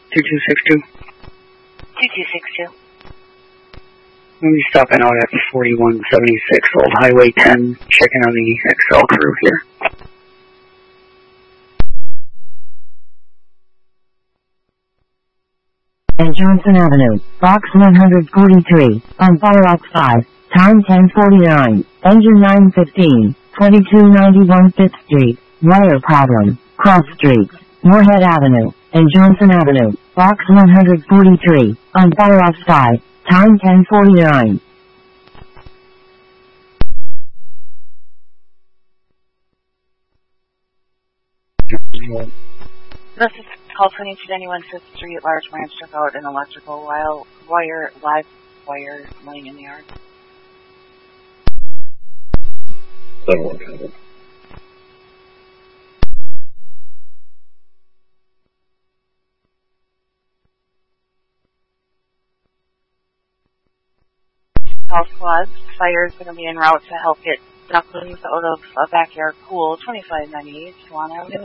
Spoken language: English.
2262. 2262. Let me stop in out at 4176 Old Highway 10, checking on the XL crew here. And Johnson Avenue, box 143, on follow-up 5, time 10:49, engine 915, 2291 5th Street, wire problem, cross streets, Moorhead Avenue, and Johnson Avenue, box 143, on follow-up 5, time 10:49. This is California 291 5th Street, large branch took out an electrical live wire laying in the yard. 717. All squads, fire's going to be en route to help get ducklings out of a backyard pool, 2598 Swan Avenue.